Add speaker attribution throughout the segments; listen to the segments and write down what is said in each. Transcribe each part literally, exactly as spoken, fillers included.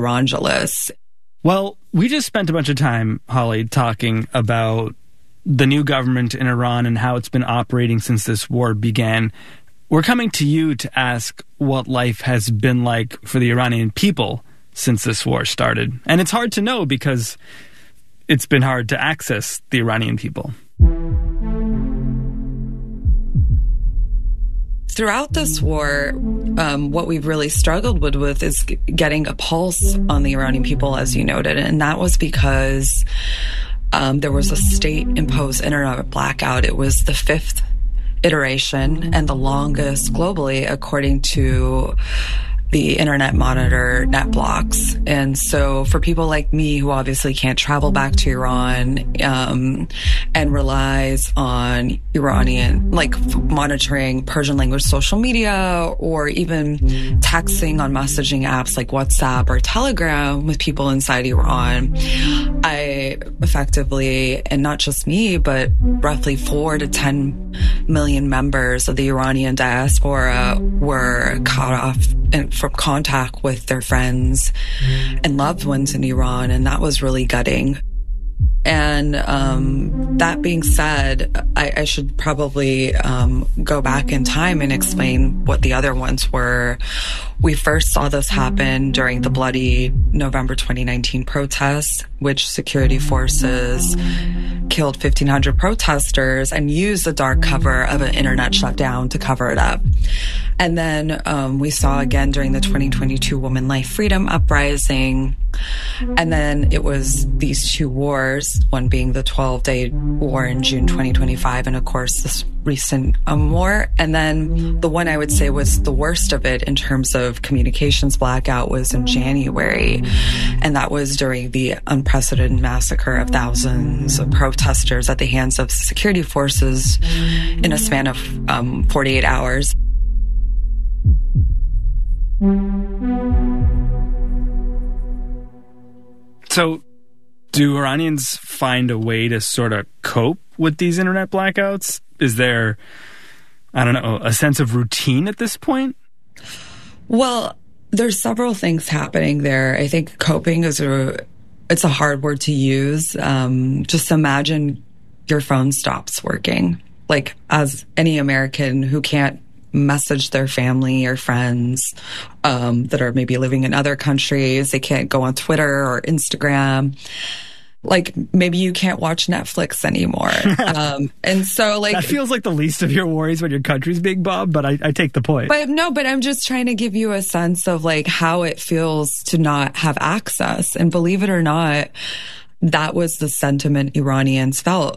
Speaker 1: Irangelus.
Speaker 2: Well, we just spent a bunch of time, Holly, talking about the new government in Iran and how it's been operating since this war began. We're coming to you to ask what life has been like for the Iranian people since this war started. And it's hard to know because it's been hard to access the Iranian people.
Speaker 1: Throughout this war, um, what we've really struggled with, with is g- getting a pulse on the Iranian people, as you noted. And that was because um, there was a state-imposed internet blackout. It was the fifth iteration and the longest globally, according to the Internet Monitor NetBlocks. And so for people like me who obviously can't travel back to Iran um, and relies on Iranian, like monitoring Persian language social media or even texting on messaging apps like WhatsApp or Telegram with people inside Iran, I effectively, and not just me, but roughly four to ten million members of the Iranian diaspora were cut off and from contact with their friends and loved ones in Iran, and that was really gutting. And um, that being said, I, I should probably um, go back in time and explain what the other ones were. We first saw this happen during the bloody November twenty nineteen protests, which security forces killed fifteen hundred protesters and used the dark cover of an internet shutdown to cover it up. And then um, we saw again during the twenty twenty-two Women Life Freedom Uprising. And then it was these two wars, one being the twelve-day war in June twenty twenty-five, and of course this recent um, war. And then the one I would say was the worst of it in terms of communications blackout was in January. And that was during the unprecedented massacre of thousands of protesters at the hands of security forces in a span of um, forty-eight hours.
Speaker 2: So do Iranians find a way to sort of cope with these internet blackouts? Is there, I don't know, a sense of routine at this point?
Speaker 1: Well, there's several things happening there. I think coping is a, it's a hard word to use. Um, just imagine your phone stops working. Like, as any American who can't message their family or friends um, that are maybe living in other countries. They can't go on Twitter or Instagram. Like, maybe you can't watch Netflix anymore. um, and so, like...
Speaker 2: That feels like the least of your worries when your country's big, Bob, but I, I take the point.
Speaker 1: But no, but I'm just trying to give you a sense of, like, how it feels to not have access. And believe it or not, that was the sentiment Iranians felt.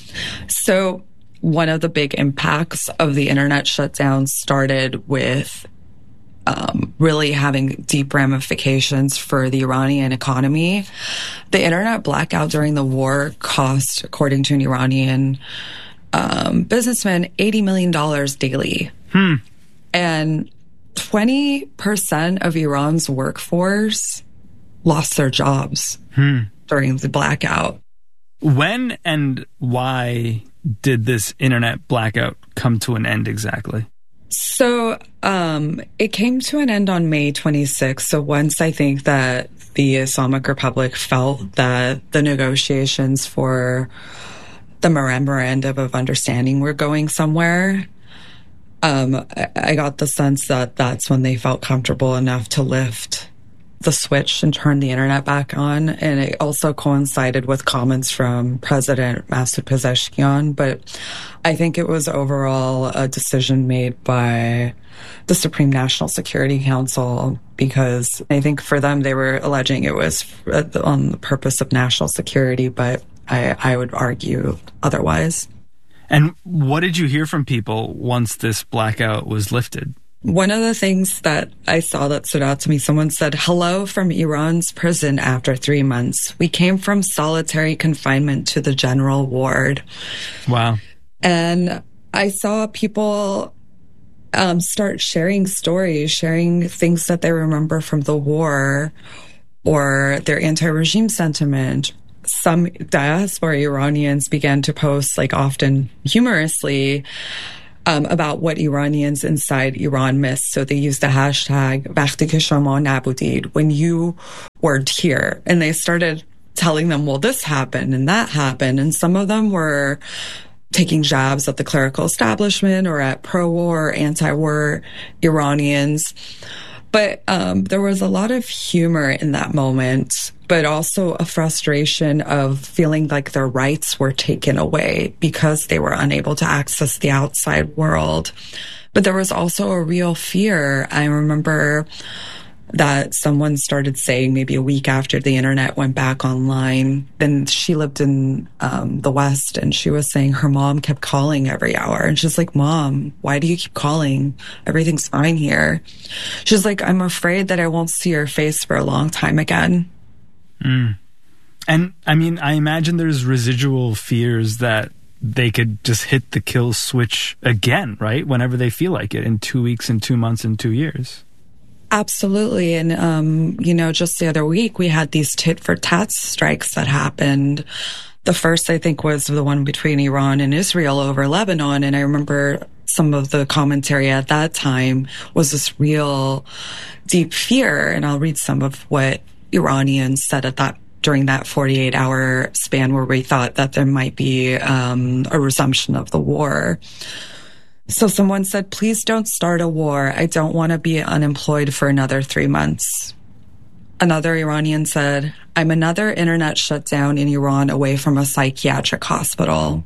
Speaker 1: So one of the big impacts of the internet shutdown started with um, really having deep ramifications for the Iranian economy. The internet blackout during the war cost, according to an Iranian um, businessman, eighty million dollars daily.
Speaker 2: Hmm.
Speaker 1: And twenty percent of Iran's workforce lost their jobs
Speaker 2: hmm.
Speaker 1: during the blackout.
Speaker 2: When and why did this internet blackout come to an end exactly?
Speaker 1: So um, it came to an end on May twenty-sixth. So once I think that the Islamic Republic felt that the negotiations for the memorandum of understanding were going somewhere, um, I, I got the sense that that's when they felt comfortable enough to lift the switch and turn the internet back on. And it also coincided with comments from President Masoud Pezeshkian. But I think it was overall a decision made by the Supreme National Security Council, because I think for them, they were alleging it was on the purpose of national security, but I, I would argue otherwise.
Speaker 2: And what did you hear from people once this blackout was lifted?
Speaker 1: One of the things that I saw that stood out to me, someone said, "Hello from Iran's prison after three months. We came from solitary confinement to the general ward."
Speaker 2: Wow.
Speaker 1: And I saw people um, start sharing stories, sharing things that they remember from the war or their anti-regime sentiment. Some diaspora Iranians began to post, like often humorously, um, about what Iranians inside Iran miss. So they used the hashtag وقتی که شما نبودید, when you weren't here. And they started telling them, well, this happened and that happened. And some of them were taking jabs at the clerical establishment or at pro-war, anti-war Iranians. But um, there was a lot of humor in that moment, but also a frustration of feeling like their rights were taken away because they were unable to access the outside world. But there was also a real fear. I remember that someone started saying maybe a week after the internet went back online, and she lived in um, the West, and she was saying her mom kept calling every hour. And she's like, Mom, why do you keep calling? Everything's fine here. She's like, I'm afraid that I won't see your face for a long time again.
Speaker 2: Mm. And I mean, I imagine there's residual fears that they could just hit the kill switch again, right? Whenever they feel like it, in two weeks, in two months, in two years.
Speaker 1: Absolutely. And, um, you know, just the other week, we had these tit for tat strikes that happened. The first, I think, was the one between Iran and Israel over Lebanon. And I remember some of the commentary at that time was this real deep fear. And I'll read some of what Iranians said at that during that forty-eight hour span where we thought that there might be um, a resumption of the war. So someone said, please don't start a war. I don't want to be unemployed for another three months. Another Iranian said, I'm another internet shutdown in Iran away from a psychiatric hospital.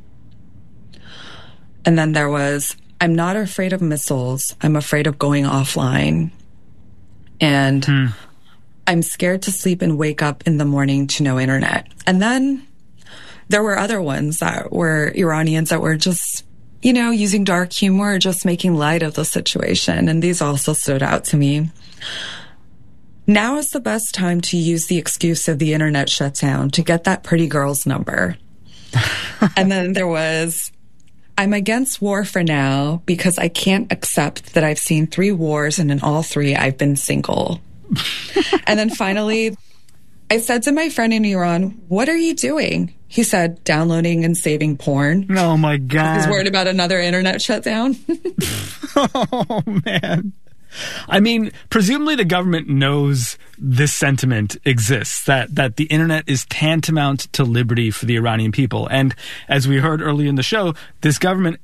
Speaker 1: And then there was, I'm not afraid of missiles. I'm afraid of going offline. And hmm. I'm scared to sleep and wake up in the morning to no internet. And then there were other ones that were Iranians that were just, you know, using dark humor or just making light of the situation. And these also stood out to me. Now is the best time to use the excuse of the internet shutdown to get that pretty girl's number. And then there was, I'm against war for now because I can't accept that I've seen three wars and in all three I've been single. And then finally, I said to my friend in Iran, what are you doing? He said, downloading and saving porn.
Speaker 2: Oh, my God.
Speaker 1: He's worried about another internet shutdown.
Speaker 2: Oh, man. I mean, presumably the government knows this sentiment exists, that, that the internet is tantamount to liberty for the Iranian people. And as we heard earlier in the show, this government,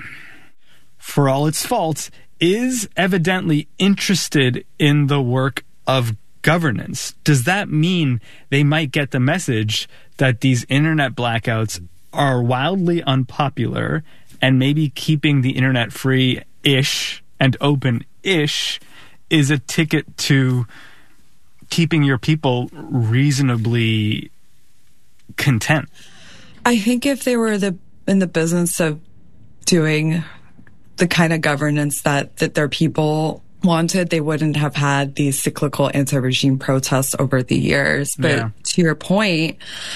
Speaker 2: for all its faults, is evidently interested in the work of governance. Does that mean they might get the message that these internet blackouts are wildly unpopular and maybe keeping the internet free-ish and open-ish is a ticket to keeping your people reasonably content?
Speaker 1: I think if they were the in the business of doing the kind of governance that, that their people wanted, they wouldn't have had these cyclical anti-regime protests over the years. But yeah. To your point,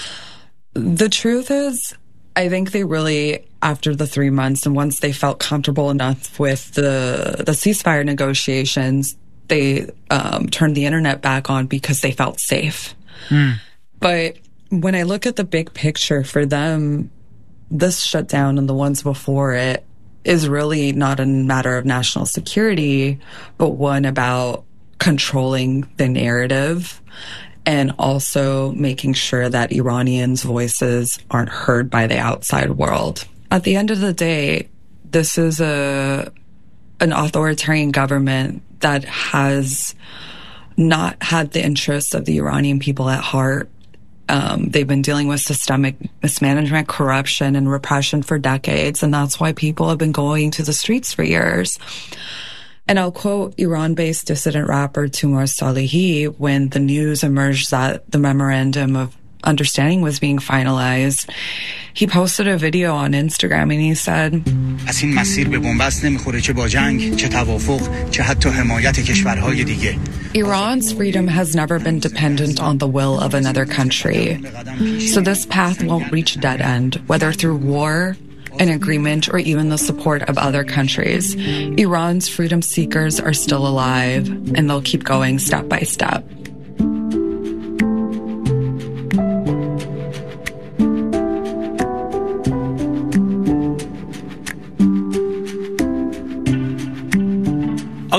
Speaker 1: the truth is, I think they really, after the three months and once they felt comfortable enough with the the ceasefire negotiations, they um, turned the internet back on because they felt safe. Mm. But when I look at the big picture for them, this shutdown and the ones before it is really not a matter of national security, but one about controlling the narrative and also making sure that Iranians' voices aren't heard by the outside world. At the end of the day, this is a an authoritarian government that has not had the interests of the Iranian people at heart. Um, they've been dealing with systemic mismanagement, corruption, and repression for decades, and that's why people have been going to the streets for years. And I'll quote Iran-based dissident rapper Tumar Salehi when the news emerged that the memorandum of understanding was being finalized. He posted a video on Instagram and he said, از این مسیر به بنبست نمیخوره چه با جنگ چه توافق چه حتی حمایت کشورهای دیگه. Iran's freedom has never been dependent on the will of another country. So this path won't reach a dead end, whether through war, an agreement, or even the support of other countries. Iran's freedom seekers are still alive, and they'll keep going step by step.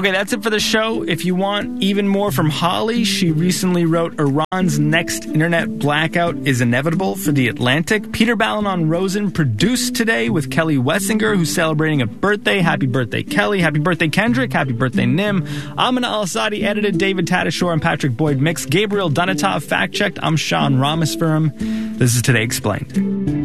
Speaker 2: Okay, that's it for the show. If you want even more from Holly, she recently wrote Iran's next internet blackout is inevitable for The Atlantic. Peter Balonon-Rosen produced today with Kelly Wessinger, who's celebrating a birthday. Happy birthday, Kelly. Happy birthday, Kendrick. Happy birthday, Nim. Amina Al-Asadi edited. David Tadashore and Patrick Boyd mixed. Gabriel Dunatov fact-checked. I'm Sean Rameswaram. This is Today Explained.